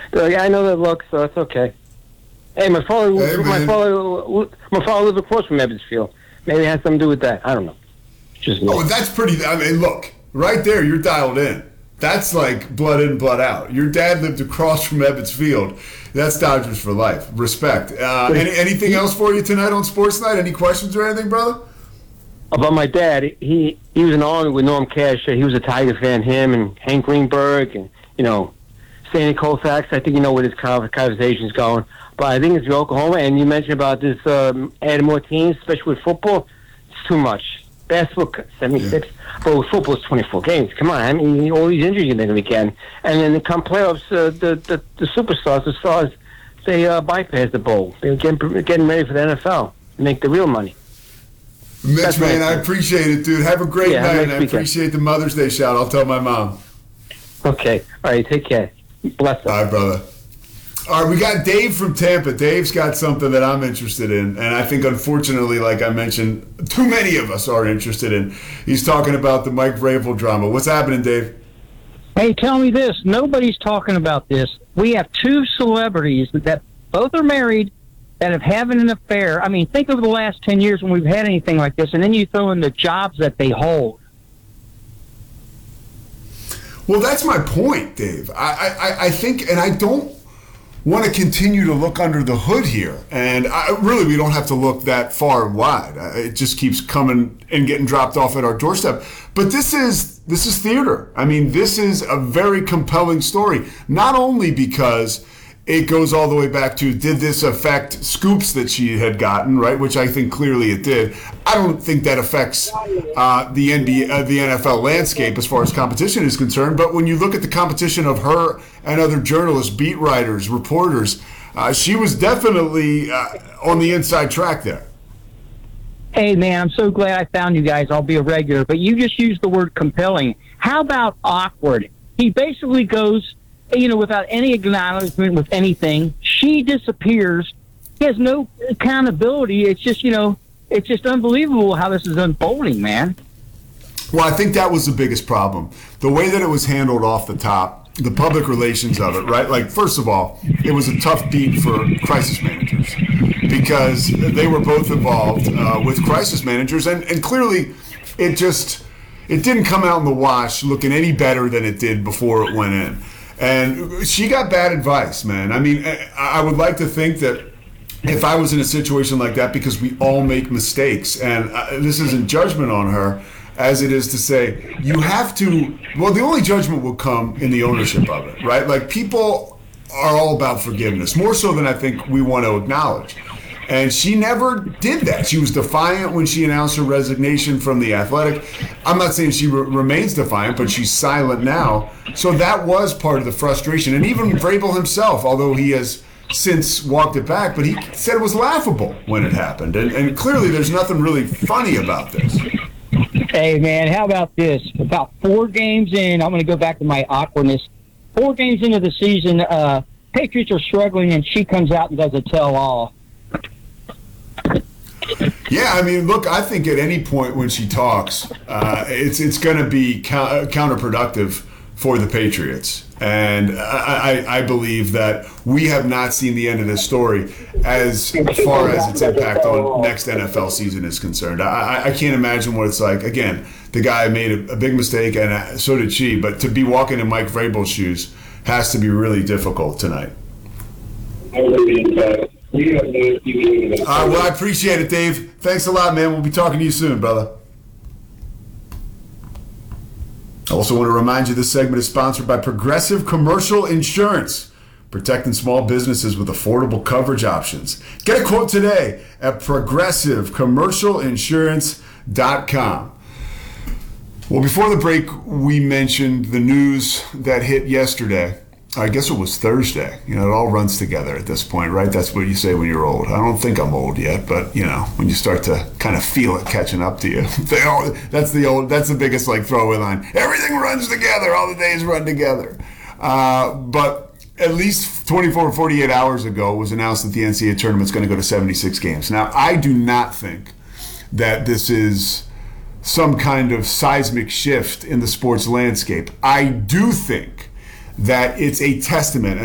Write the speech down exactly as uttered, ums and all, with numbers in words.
They're like, I know that look, so it's okay. Hey, my father, Hey, my man. father, my father lives across from Evansville. Maybe it has something to do with that. I don't know. Just me. Oh, that's pretty. I mean, look, right there, you're dialed in. That's like blood in, blood out. Your dad lived across from Ebbets Field. That's Dodgers for life. Respect. Uh, any, anything else for you tonight on Sports Night? Any questions or anything, brother? About my dad, he he was in the Army with Norm Cash. He was a Tiger fan. Him and Hank Greenberg and you know, Sandy Koufax. I think you know where this conversation's going. But I think it's Oklahoma. And you mentioned about this um, adding more teams, especially with football. It's too much. Basketball seventy-six, yeah. But with football it's twenty-four games. Come on, I mean all these injuries they're going to be getting, and then come playoffs, uh, the, the the superstars, the stars, they uh, bypass the bowl. They're getting getting ready for the N F L, make the real money. Mitch, That's man, nice. I appreciate it, dude. Have a great Yeah, have a night, nice and I weekend. appreciate the Mother's Day shout. I'll tell my mom. Okay, all right, take care. Bless All up. right, brother. All right, we got Dave from Tampa. Dave's got something that I'm interested in, and I think, unfortunately, like I mentioned, too many of us are interested in. He's talking about the Mike Vrabel drama. What's happening, Dave? Hey, tell me this. Nobody's talking about this. We have two celebrities that both are married that have having an affair. I mean, think of the last ten years when we've had anything like this, and then you throw in the jobs that they hold. Well, that's my point, Dave. I, I, I think, and I don't want to continue to look under the hood here. And I, really, we don't have to look that far and wide. Uh, It just keeps coming and getting dropped off at our doorstep. But this is this is theater. I mean, this is a very compelling story. Not only because it goes all the way back to, did this affect scoops that she had gotten, right? Which I think clearly it did. I don't think that affects uh, the N B A, uh, the N F L landscape as far as competition is concerned. But when you look at the competition of her and other journalists, beat writers, reporters, uh, she was definitely uh, on the inside track there. Hey, man, I'm so glad I found you guys. I'll be a regular. But you just used the word compelling. How about awkward? He basically goes, you know, without any acknowledgement with anything. She disappears. He has no accountability. It's just, you know, it's just unbelievable how this is unfolding, man. Well, I think that was the biggest problem. The way that it was handled off the top, the public relations of it, right? Like, first of all, it was a tough beat for crisis managers because they were both involved uh, with crisis managers. And, and clearly, it just, it didn't come out in the wash looking any better than it did before it went in. And she got bad advice, man. I mean, I would like to think that if I was in a situation like that, because we all make mistakes, and this isn't judgment on her, as it is to say, you have to, well, the only judgment will come in the ownership of it, right? Like, people are all about forgiveness, more so than I think we want to acknowledge. And she never did that. She was defiant when she announced her resignation from The Athletic. I'm not saying she re- remains defiant, but she's silent now. So that was part of the frustration. And even Vrabel himself, although he has since walked it back, but he said it was laughable when it happened. And, and clearly there's nothing really funny about this. Hey, man, how about this? About four games in, I'm going to go back to my awkwardness. Four games into the season, uh, Patriots are struggling, and she comes out and does a tell-all. Yeah, I mean, look, I think at any point when she talks, uh, it's it's going to be co- counterproductive for the Patriots. And I, I, I believe that we have not seen the end of this story as far as its impact on next N F L season is concerned. I, I can't imagine what it's like. Again, the guy made a, a big mistake, and so did she. But to be walking in Mike Vrabel's shoes has to be really difficult tonight. Uh, well, I appreciate it, Dave. Thanks a lot, man. We'll be talking to you soon, brother. I also want to remind you this segment is sponsored by Progressive Commercial Insurance, protecting small businesses with affordable coverage options. Get a quote today at progressive commercial insurance dot com. Well, before the break, we mentioned the news that hit yesterday. I guess it was Thursday. You know, it all runs together at this point, right? That's what you say when you're old. I don't think I'm old yet, but you know, when you start to kind of feel it catching up to you, they all, that's the old, that's the biggest like throwaway line. Everything runs together. All the days run together. Uh, but at least twenty-four or forty-eight hours ago, it was announced that the N C double A tournament's going to go to seventy-six games. Now, I do not think that this is some kind of seismic shift in the sports landscape. I do think that it's a testament.